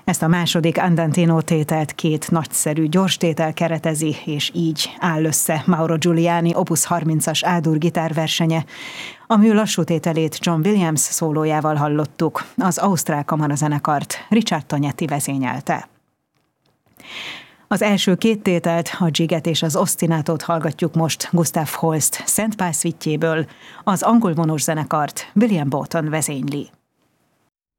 Ezt a második Andantino tételt két nagyszerű gyorstétel keretezi, és így áll össze Mauro Giuliani Opus 30-as A-dur gitárversenye. A mű lassú tételét John Williams szólójával hallottuk, az ausztrál kamarazenekart Richard Tognetti vezényelte. Az első két tételt, a dzsiget és az osztinátót hallgatjuk most Gustav Holst Szent Pál szvitjéből, az angol vonós zenekart William Bolton vezényli.